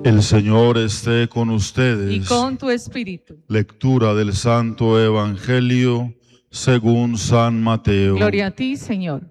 El Señor esté con y ustedes. con tu espíritu. Lectura del Santo Evangelio según San Mateo. Gloria a ti, Señor.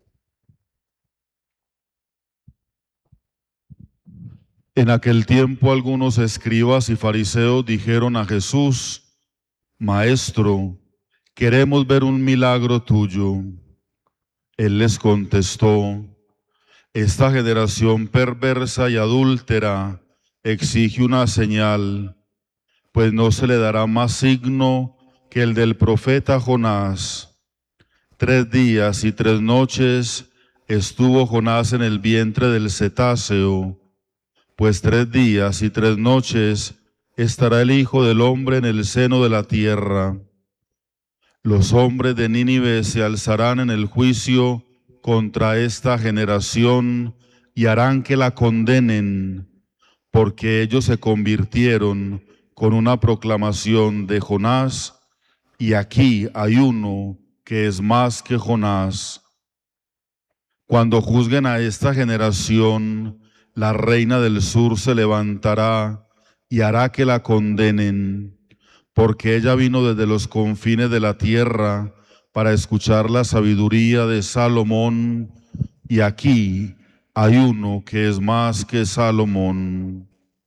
En aquel tiempo algunos escribas y fariseos dijeron a Jesús: Maestro, queremos ver un milagro tuyo. Él les contestó: Esta generación perversa y adúltera exige una señal, pues no se le dará más signo que el del profeta Jonás. 3 días y 3 noches estuvo Jonás en el vientre del cetáceo, pues 3 días y 3 noches estará el Hijo del Hombre en el seno de la tierra. Los hombres de Nínive se alzarán en el juicio contra esta generación y harán que la condenen, porque ellos se convirtieron con una proclamación de Jonás, y aquí hay uno que es más que Jonás. Cuando juzguen a esta generación, la reina del sur se levantará y hará que la condenen, porque ella vino desde los confines de la tierra para escuchar la sabiduría de Salomón, y aquí hay uno que es más que Salomón.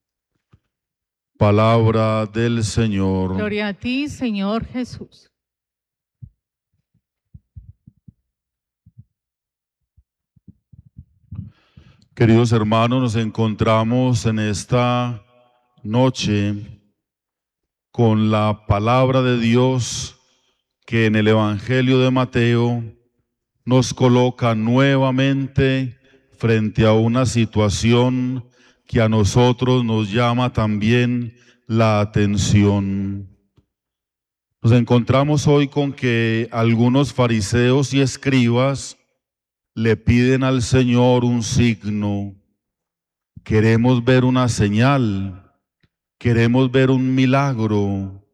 Palabra del Señor. Gloria a ti, Señor Jesús. Queridos hermanos, nos encontramos en esta noche con la palabra de Dios que en el Evangelio de Mateo nos coloca nuevamente frente a una situación que a nosotros nos llama también la atención. Nos encontramos hoy con que algunos fariseos y escribas le piden al Señor un signo. Queremos ver una señal, queremos ver un milagro.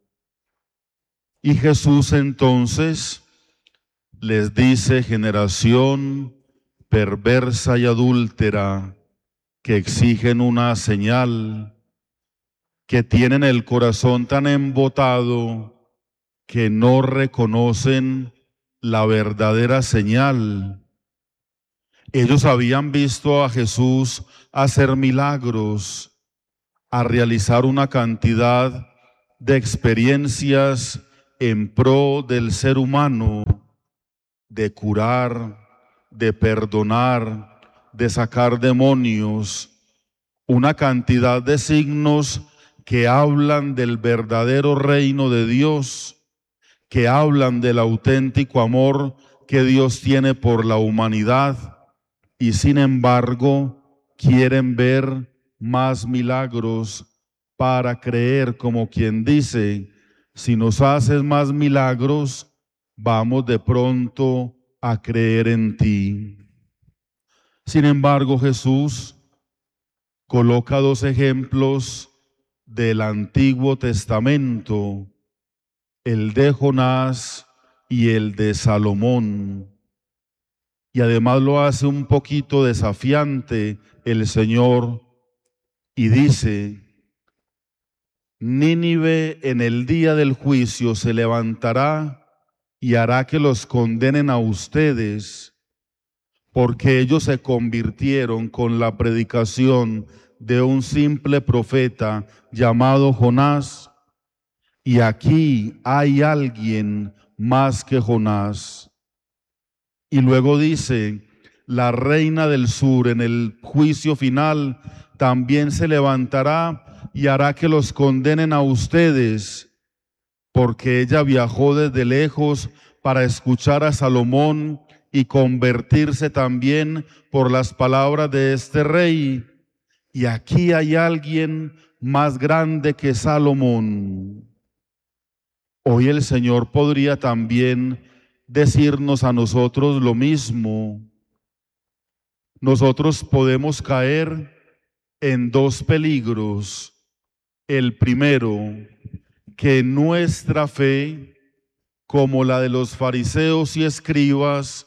Y Jesús entonces les dice: generación perversa y adúltera, que exigen una señal, que tienen el corazón tan embotado que no reconocen la verdadera señal. Ellos habían visto a Jesús hacer milagros, a realizar una cantidad de experiencias en pro del ser humano, de curar, de perdonar, de sacar demonios, una cantidad de signos que hablan del verdadero reino de Dios, que hablan del auténtico amor que Dios tiene por la humanidad, y sin embargo quieren ver más milagros para creer, como quien dice: si nos haces más milagros, vamos de pronto a creer en ti. Sin embargo, Jesús coloca 2 ejemplos del Antiguo Testamento, el de Jonás y el de Salomón. Y además lo hace un poquito desafiante el Señor y dice: Nínive en el día del juicio se levantará y hará que los condenen a ustedes, porque ellos se convirtieron con la predicación de un simple profeta llamado Jonás, y aquí hay alguien más que Jonás. Y luego dice: la reina del sur en el juicio final también se levantará y hará que los condenen a ustedes, porque ella viajó desde lejos para escuchar a Salomón y convertirse también por las palabras de este rey. Y aquí hay alguien más grande que Salomón. Hoy el Señor podría también decirnos a nosotros lo mismo. Nosotros podemos caer en 2 peligros. El primero, que nuestra fe, como la de los fariseos y escribas,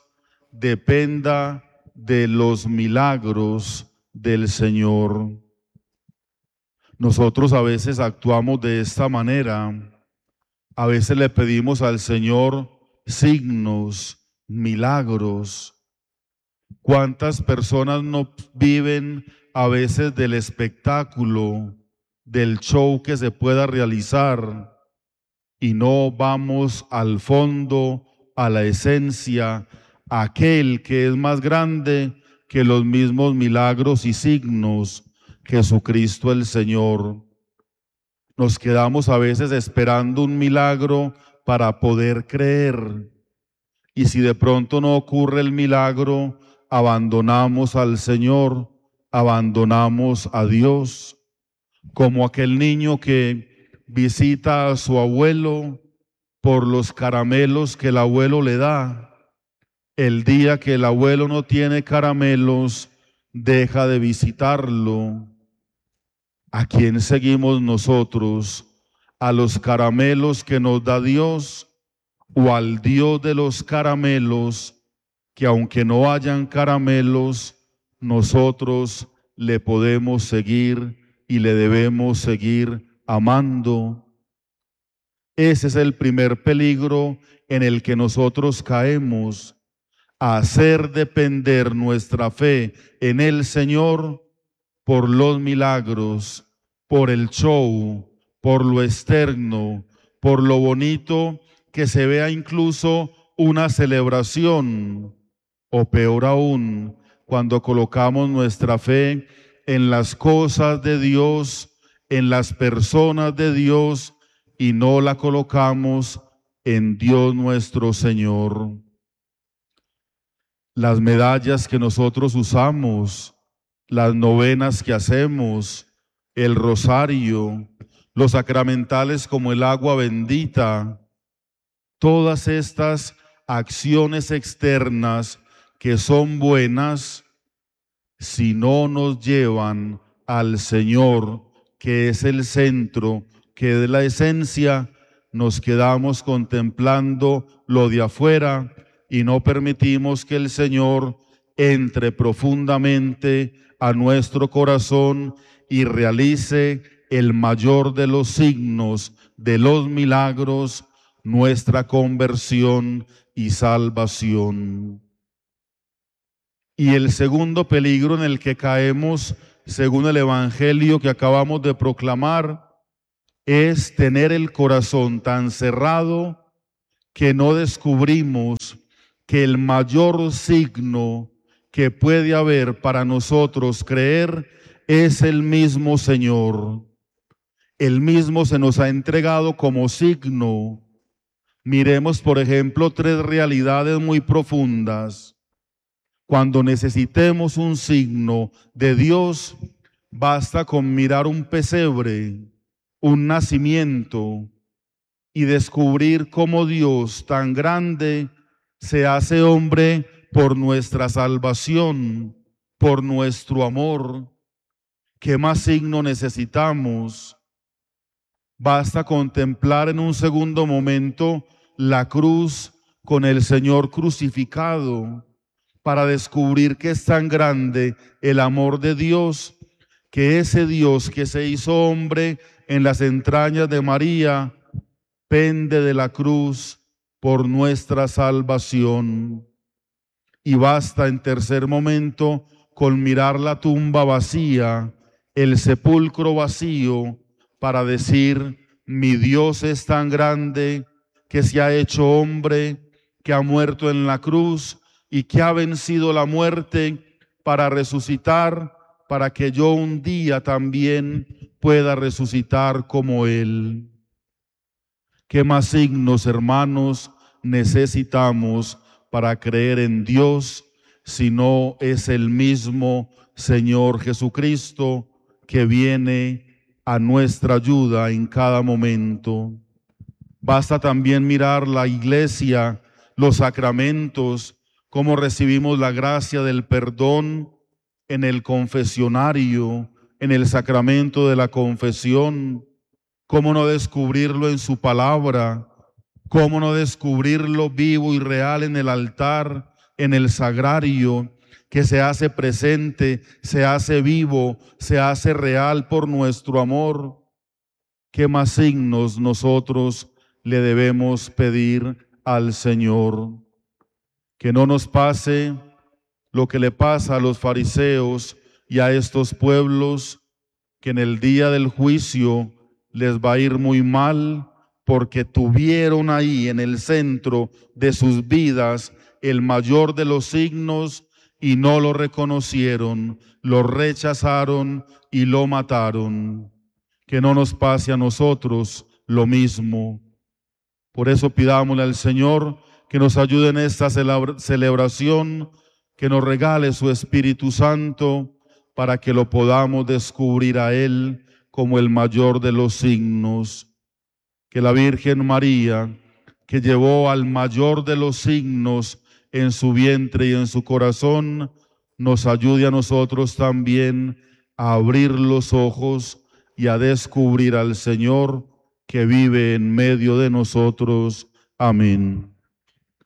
dependa de los milagros del Señor. Nosotros a veces actuamos de esta manera. A veces le pedimos al Señor signos, milagros. ¿Cuántas personas no viven a veces del espectáculo, del show que se pueda realizar y no vamos al fondo, a la esencia, a aquel que es más grande que los mismos milagros y signos, Jesucristo el Señor? Nos quedamos a veces esperando un milagro para poder creer. Y si de pronto no ocurre el milagro, abandonamos al Señor, abandonamos a Dios, como aquel niño que visita a su abuelo por los caramelos que el abuelo le da. El día que el abuelo no tiene caramelos, deja de visitarlo. ¿A quién seguimos nosotros? ¿A los caramelos que nos da Dios o al Dios de los caramelos, que aunque no hayan caramelos, nosotros le podemos seguir y le debemos seguir amando? Ese es el primer peligro en el que nosotros caemos, a hacer depender nuestra fe en el Señor por los milagros, por el show, por lo externo, por lo bonito que se vea incluso una celebración, o peor aún, cuando colocamos nuestra fe en las cosas de Dios, en las personas de Dios, y no la colocamos en Dios nuestro Señor. Las medallas que nosotros usamos, las novenas que hacemos, el rosario, los sacramentales como el agua bendita, todas estas acciones externas que son buenas, si no nos llevan al Señor, que es el centro, que es la esencia, nos quedamos contemplando lo de afuera y no permitimos que el Señor entre profundamente a nuestro corazón y realice el mayor de los signos, de los milagros, nuestra conversión y salvación. Y el segundo peligro en el que caemos, según el Evangelio que acabamos de proclamar, es tener el corazón tan cerrado que no descubrimos que el mayor signo que puede haber para nosotros creer es el mismo Señor. El mismo se nos ha entregado como signo. Miremos, por ejemplo, tres realidades muy profundas. Cuando necesitemos un signo de Dios, basta con mirar un pesebre, un nacimiento, y descubrir cómo Dios tan grande se hace hombre por nuestra salvación, por nuestro amor. ¿Qué más signo necesitamos? Basta contemplar en un segundo momento la cruz con el Señor crucificado para descubrir que es tan grande el amor de Dios, que ese Dios que se hizo hombre en las entrañas de María pende de la cruz por nuestra salvación. Y basta en tercer momento con mirar la tumba vacía, el sepulcro vacío, para decir: mi Dios es tan grande que se ha hecho hombre, que ha muerto en la cruz y que ha vencido la muerte para resucitar, para que yo un día también pueda resucitar como Él. ¿Qué más signos, hermanos, necesitamos para creer en Dios si no es el mismo Señor Jesucristo que viene a nuestra ayuda en cada momento? Basta también mirar la iglesia, los sacramentos, cómo recibimos la gracia del perdón en el confesionario, en el sacramento de la confesión. ¿Cómo no descubrirlo en su palabra? ¿Cómo no descubrirlo vivo y real en el altar, en el sagrario? que se hace presente, se hace vivo, se hace real por nuestro amor. ¿Qué más signos nosotros le debemos pedir al Señor? Que no nos pase lo que le pasa a los fariseos y a estos pueblos, que en el día del juicio les va a ir muy mal, porque tuvieron ahí en el centro de sus vidas el mayor de los signos y no lo reconocieron, lo rechazaron y lo mataron. Que no nos pase a nosotros lo mismo. Por eso pidámosle al Señor que nos ayude en esta celebración, que nos regale su Espíritu Santo para que lo podamos descubrir a Él como el mayor de los signos. Que la Virgen María, que llevó al mayor de los signos en su vientre y en su corazón, nos ayude a nosotros también a abrir los ojos y a descubrir al Señor que vive en medio de nosotros. Amén.